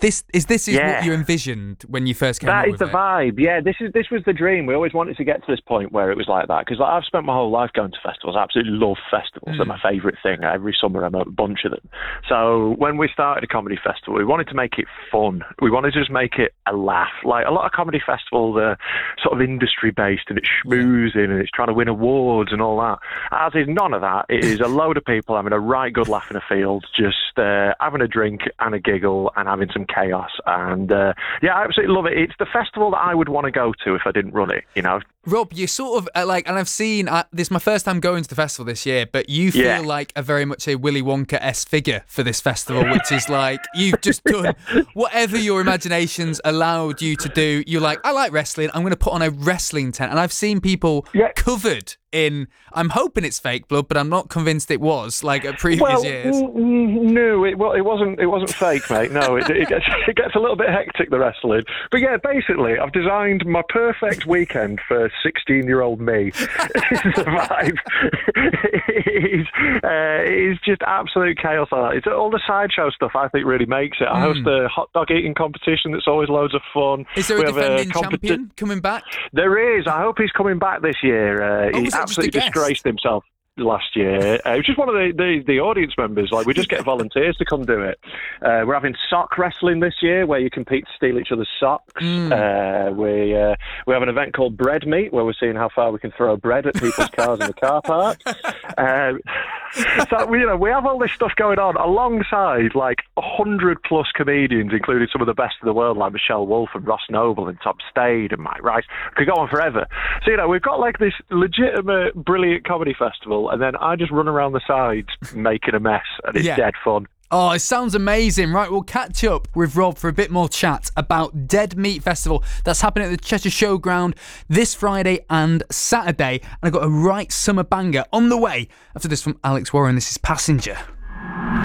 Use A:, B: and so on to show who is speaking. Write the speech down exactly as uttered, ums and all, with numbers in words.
A: this is this is
B: Yeah.
A: what you envisioned when you first came
B: That
A: up
B: is
A: with
B: the
A: it?
B: vibe. Yeah, this is this was the dream. We always wanted to get to this point where it was like that because like, I've spent my whole life going to festivals. I absolutely love festivals.
A: Mm.
B: They're my favourite thing. Every summer I'm at a bunch of them. So when we started a comedy festival, we wanted to make it fun. We wanted to just make it a laugh. Like a lot of comedy festivals are sort of industry based and it's schmoozing and it's trying to win awards and all that. As is none of that. It is a load of people having a right good laugh in a field, just uh, having a drink and a giggle and having some chaos. And uh, yeah, I absolutely love it. It's the festival that I would want to go to if I didn't run it, you know.
A: Rob, you sort of uh, like, and I've seen uh, this is my first time going to the festival this year, but you feel
B: Yeah.
A: like a very much a Willy Wonka-esque figure for this festival, which is like you've just done whatever your imagination's allowed you to do. You're like, I like wrestling, I'm going to put on a wrestling tent. And I've seen people
B: Yeah.
A: covered in, I'm hoping it's fake blood, but I'm not convinced it was, like at previous
B: Well,
A: years.
B: n- n- no, it, well, it wasn't. It wasn't fake, mate. No, it, it gets it gets a little bit hectic, the wrestling. But yeah, basically, I've designed my perfect weekend for sixteen-year-old me. The vibe is uh, is just absolute chaos. Like that. It's all the sideshow stuff. I think really makes it. I host a hot dog eating competition that's always loads of fun.
A: Is there a
B: We have
A: defending
B: competi-
A: champion coming back?
B: There is. I hope he's coming back this year. Uh,
A: Oh,
B: he
A: was it just a
B: absolutely
A: guest?
B: disgraced himself last year. Uh, it was just one of the, the, the audience members. Like we just get volunteers to come do it. Uh, we're having sock wrestling this year, where you compete to steal each other's socks.
A: Mm.
B: Uh, we uh, we have an event called Bread Meat, where we're seeing how far we can throw bread at people's cars in the car park. Uh, so we, you know, we have all this stuff going on alongside like a hundred plus comedians, including some of the best in the world, like Michelle Wolf and Ross Noble and Tom Stade and Mike Rice. Could go on forever. So you know, we've got like this legitimate, brilliant comedy festival, and then I just run around the sides making a mess, and it's
A: Yeah.
B: dead fun.
A: Oh, it sounds amazing. Right, we'll catch up with Rob for a bit more chat about Dead Meat Festival that's happening at the Cheshire Showground this Friday and Saturday. And I've got a right summer banger on the way after this from Alex Warren. This is Passenger.